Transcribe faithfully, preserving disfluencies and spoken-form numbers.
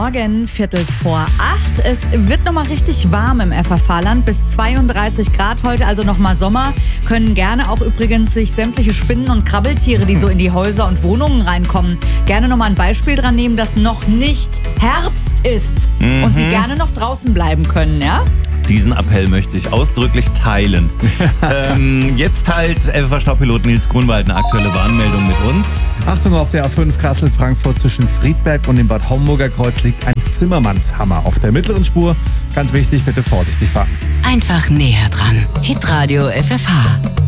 Morgen, Viertel vor acht. Es wird nochmal richtig warm im F F H-Land, bis zweiunddreißig Grad heute, also nochmal Sommer. Können gerne auch übrigens sich sämtliche Spinnen und Krabbeltiere, die so in die Häuser und Wohnungen reinkommen, gerne nochmal ein Beispiel dran nehmen, dass noch nicht Herbst ist Mhm. und sie gerne noch draußen bleiben können, ja? Diesen Appell möchte ich ausdrücklich teilen. ähm, jetzt teilt F F H-Staubpilot Nils Grunwald eine aktuelle Warnmeldung mit uns. Achtung, auf der A fünf Kassel-Frankfurt zwischen Friedberg und dem Bad Homburger Kreuz liegt ein Zimmermannshammer auf der mittleren Spur. Ganz wichtig, bitte vorsichtig fahren. Einfach näher dran. Hitradio F F H.